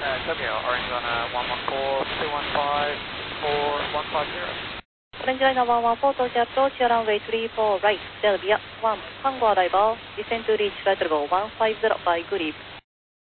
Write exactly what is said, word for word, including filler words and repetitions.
Uh, Tokyo, orange on uh, one one four, two one five, four one five zero. Orange line one one four, Tokyo approach, runway three four right, Delvia one, Tango arrival, descend to reach flight level one five zero by grip.